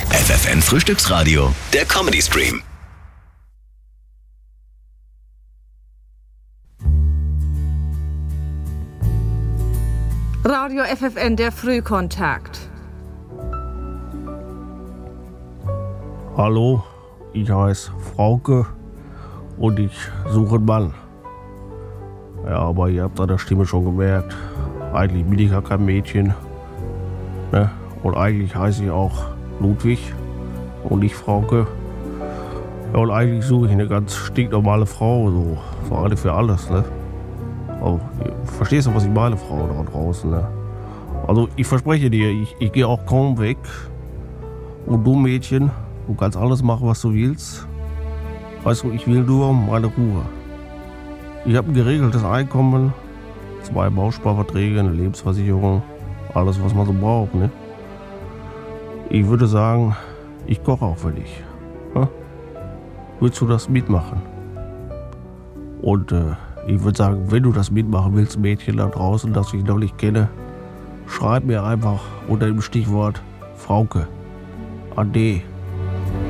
FFN Frühstücksradio, der Comedy Stream. Radio FFN, der Frühkontakt. Hallo, ich heiße Frauke und ich suche einen Mann. Ja, aber ihr habt an der Stimme schon gemerkt, eigentlich bin ich ja kein Mädchen. Ne? Und eigentlich heiße ich auch Ludwig und nicht Frauke. Ja, und eigentlich suche ich eine ganz stinknormale Frau, so für alles. Ne? Also, verstehst du, was ich meine, Frau da draußen? Ne? Also ich verspreche dir, ich gehe auch kaum weg. Und du Mädchen, du kannst alles machen, was du willst. Weißt du, ich will nur meine Ruhe. Ich habe ein geregeltes Einkommen, 2 Bausparverträge, eine Lebensversicherung, alles, was man so braucht. Ne? Ich würde sagen, ich koche auch für dich. Ja? Willst du das mitmachen? Und ich würde sagen, wenn du das mitmachen willst, Mädchen da draußen, das ich noch nicht kenne, schreib mir einfach unter dem Stichwort Frauke. Ade.